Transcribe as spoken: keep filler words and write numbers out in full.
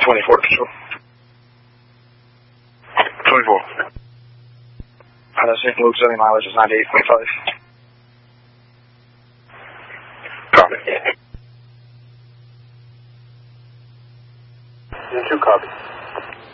twenty-four, sure. twenty-four. Uh, Saint Luke, seventy mileage is ninety-eight point five. Copy. You two copy.